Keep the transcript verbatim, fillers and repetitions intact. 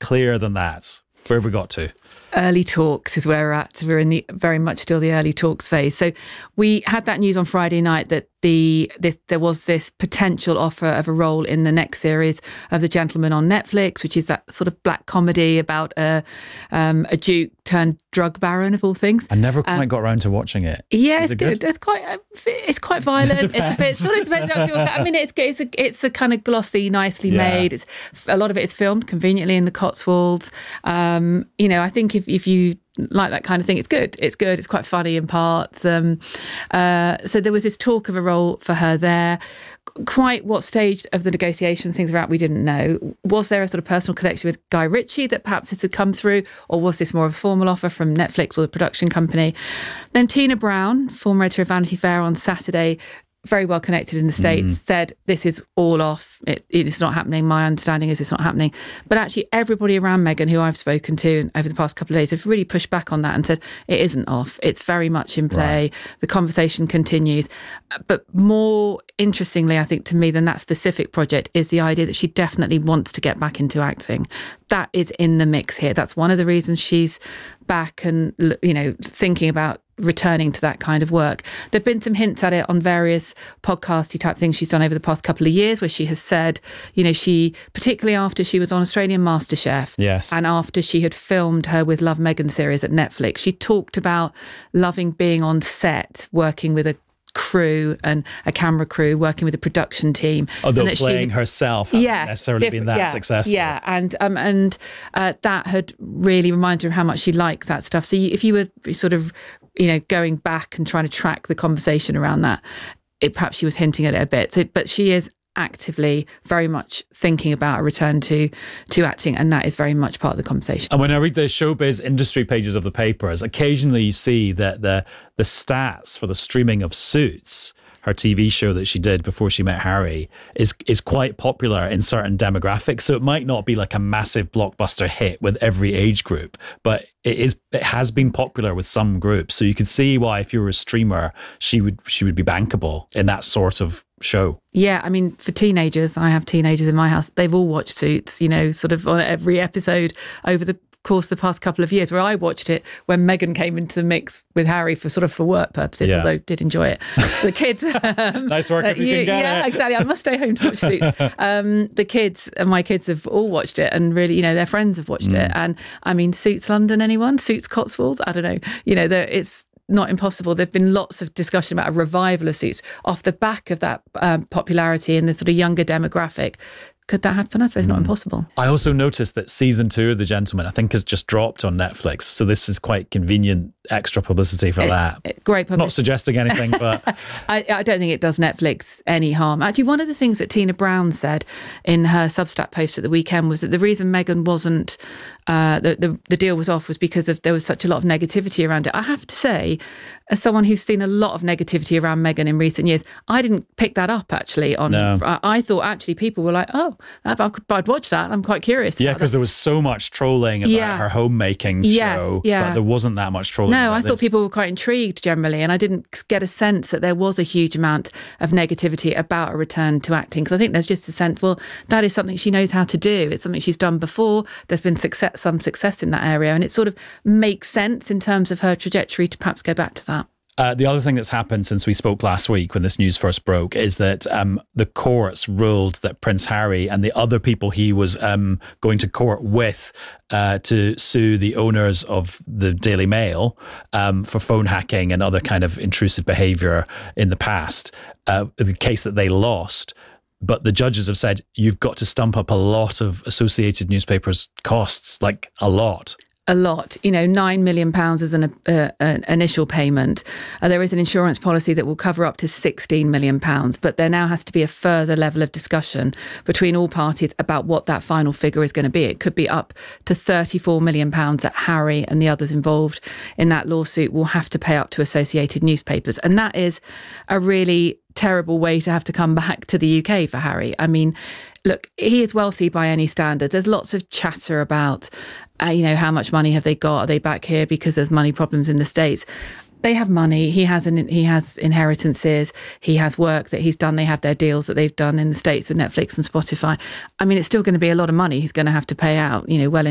clearer than that? Where have we got to? Early talks is where we're at. We're in the very much still the early talks phase. So we had that news on Friday night that the this, there was this potential offer of a role in the next series of The Gentleman on Netflix, which is that sort of black comedy about a um, a duke turned drug baron of all things. I never quite um, got around to watching it. Yeah, is it's it good. good. It's quite uh, it's quite violent. It it's a bit sort of depends on your, I mean, it's it's a it's a kind of glossy, nicely yeah. made. It's a lot of it is filmed conveniently in the Cotswolds. Um, you know, I think if if you like that kind of thing, it's good. It's good. It's quite funny in parts. Um, uh, so there was this talk of a role for her there. Quite what stage of the negotiations things were at, we didn't know. Was there a sort of personal connection with Guy Ritchie that perhaps this had come through, or was this more of a formal offer from Netflix or the production company? Then Tina Brown, former editor of Vanity Fair, on Saturday, very well connected in the States, mm. said this is all off. It, it's not happening. My understanding is it's not happening. But actually everybody around Meghan who I've spoken to over the past couple of days have really pushed back on that and said it isn't off. It's very much in play. Right. The conversation continues. But more interestingly, I think, to me than that specific project is the idea that she definitely wants to get back into acting. That is in the mix here. That's one of the reasons she's back and, you know, thinking about returning to that kind of work. There've been some hints at it on various podcasty type things she's done over the past couple of years, where she has said, you know, she, particularly after she was on Australian MasterChef, yes, and after she had filmed her With Love Meghan series at Netflix, she talked about loving being on set, working with a crew and a camera crew, working with a production team. Although and playing she, herself hasn't yes, necessarily been that yeah, successful. Yeah, and um, and uh, that had really reminded her of how much she likes that stuff. So you, if you were sort of, you know, going back and trying to track the conversation around that, it, perhaps she was hinting at it a bit. So, but she is actively very much thinking about a return to to acting, and that is very much part of the conversation. And when I read the showbiz industry pages of the papers, occasionally you see that the the stats for the streaming of Suits, her T V show that she did before she met Harry, is is quite popular in certain demographics. So it might not be like a massive blockbuster hit with every age group, but it is it has been popular with some groups. So you could see why, if you were a streamer, she would she would be bankable in that sort of show. Yeah, I mean, for teenagers, I have teenagers in my house, they've all watched Suits, you know, sort of on every episode over the course the past couple of years, where I watched it when Meghan came into the mix with Harry for sort of for work purposes, yeah. although did enjoy it. The kids... Um, nice work if you, you can get yeah, it. exactly. I must stay home to watch Suits. Um, the kids, my kids have all watched it, and really, you know, their friends have watched mm. it. And I mean, Suits London, anyone? Suits Cotswolds? I don't know. You know, it's not impossible. There've been lots of discussion about a revival of Suits off the back of that um, popularity in the sort of younger demographic. Could that happen? I suppose mm. not impossible. I also noticed that season two of The Gentleman, I think, has just dropped on Netflix. So this is quite convenient extra publicity for it, that. It, great publicity. Not suggesting anything, but... I, I don't think it does Netflix any harm. Actually, one of the things that Tina Brown said in her Substack post at the weekend was that the reason Meghan wasn't, uh, the, the, the deal was off was because of there was such a lot of negativity around it. I have to say, as someone who's seen a lot of negativity around Meghan in recent years, I didn't pick that up, actually. On no. I, I thought, actually, people were like, oh, I'd watch that. I'm quite curious. Yeah, because there was so much trolling about yeah. her homemaking yes, show, yeah. but there wasn't that much trolling. No, I this. thought people were quite intrigued generally, and I didn't get a sense that there was a huge amount of negativity about a return to acting, because I think there's just a sense, well, that is something she knows how to do. It's something she's done before. There's been success, some success in that area, and it sort of makes sense in terms of her trajectory to perhaps go back to that. Uh, the other thing that's happened since we spoke last week when this news first broke is that um, the courts ruled that Prince Harry and the other people he was um, going to court with uh, to sue the owners of the Daily Mail um, for phone hacking and other kind of intrusive behaviour in the past, uh, the case that they lost. But the judges have said, you've got to stump up a lot of Associated Newspapers costs, like a lot. A lot, you know, nine million pounds is an, uh, an initial payment. Uh, there is an insurance policy that will cover up to sixteen million pounds, but there now has to be a further level of discussion between all parties about what that final figure is going to be. It could be up to thirty-four million pounds that Harry and the others involved in that lawsuit will have to pay up to Associated Newspapers. And that is a really terrible way to have to come back to the U K for Harry. I mean, look, he is wealthy by any standards. There's lots of chatter about, uh, you know, how much money have they got? Are they back here because there's money problems in the States? They have money. He has an, he has inheritances. He has work that he's done. They have their deals that they've done in the States with Netflix and Spotify. I mean, it's still going to be a lot of money he's going to have to pay out, you know, well